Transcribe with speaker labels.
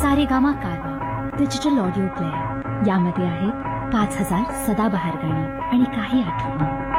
Speaker 1: सारेगामा कारवा digital audio player. यामध्ये आहेत 5,000 सदाबहार गाणी आणि काही आठवणी.